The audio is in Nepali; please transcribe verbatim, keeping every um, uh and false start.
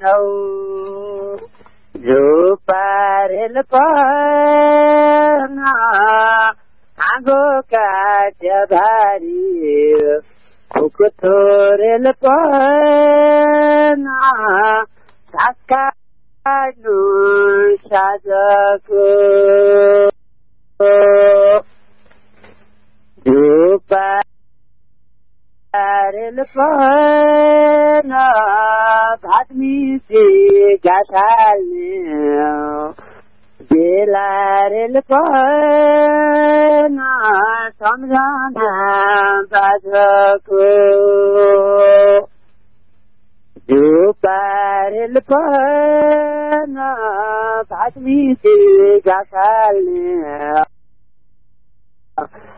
हौ जो पारेल पर्न आगो काट्य भारी फुक थोरेल पर्न घाँस काट्नु साँझको जो पारेल पर्न भात मिसी घाँस हाल्ने बेलारेल पर्न सम्झना बाजको जो पारेल पर्न भात मिसी घाँस हाल्ने